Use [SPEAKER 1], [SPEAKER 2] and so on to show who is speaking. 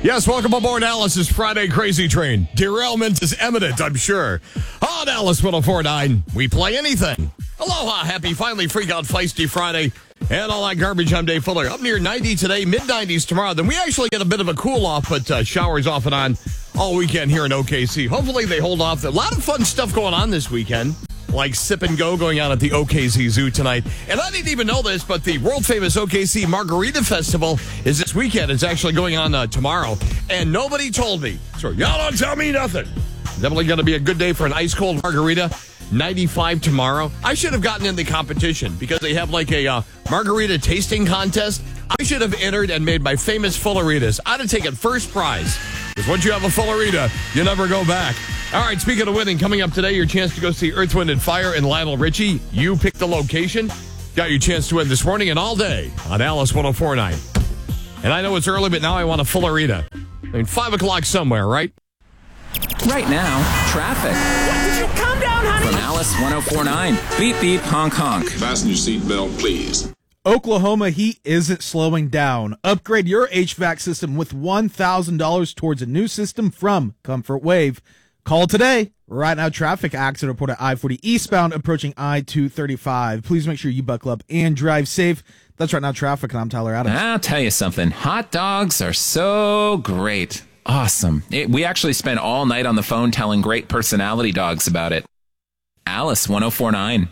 [SPEAKER 1] Yes, welcome aboard Alice's Friday Crazy Train. Derailment is imminent, I'm sure. On Alice 1049, we play anything. Aloha, happy, finally freak out, feisty Friday. And all that garbage, I'm Dave Fuller. Up near 90 today, mid-90s tomorrow. Then we actually get a bit of a cool-off, but showers off and on all weekend here in OKC. Hopefully they hold off. A lot of fun stuff going on this weekend, like Sip and Go going on at the OKC Zoo tonight. And I didn't even know this, but the world-famous OKC Margarita Festival is this weekend. It's actually going on tomorrow. And nobody told me. So y'all don't tell me nothing. Definitely going to be a good day for an ice-cold margarita. 95 tomorrow. I should have gotten in the competition because they have like a margarita tasting contest. I should have entered and made my famous Fulleritas. I'd have taken first prize. Because once you have a Fullerita, you never go back. All right, speaking of winning, coming up today, your chance to go see Earth, Wind, and Fire and Lionel Richie. You pick the location. Got your chance to win this morning and all day on Alice 1049. And I know it's early, but now I want a Fullerita. I mean, 5 o'clock somewhere, right?
[SPEAKER 2] Right now, traffic.
[SPEAKER 3] Did you calm down, honey?
[SPEAKER 2] From Alice 1049. Beep, beep, honk, honk.
[SPEAKER 4] Fasten your seatbelt, please.
[SPEAKER 5] Oklahoma heat isn't slowing down. Upgrade your HVAC system with $1,000 towards a new system from Comfort Wave. Call today. Right now, traffic accident report at I-40 eastbound approaching I-235. Please make sure you buckle up and drive safe. That's Right Now Traffic, and I'm Tyler Adams.
[SPEAKER 2] I'll tell you something. Hot dogs are so great. Awesome. We actually spent all night on the phone telling great personality dogs about it. Alice 1049.